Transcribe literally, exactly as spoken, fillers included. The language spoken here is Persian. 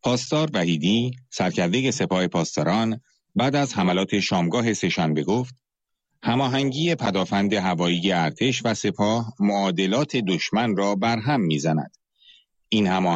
پاسدار وحیدی، سرکرده سپاه پاسداران، بعد از حملات شامگاه سه‌شنبه گفت: هماهنگی پدافند هوایی ارتش و سپاه معادلات دشمن را برهم می‌زند. این هماهنگی